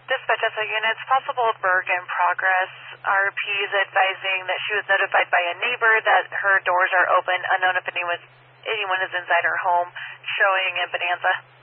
Dispatch SO units, possible Berg in progress. RP is advising that she was notified by a neighbor that her doors are open, unknown if anyone is inside her home, showing in Bonanza.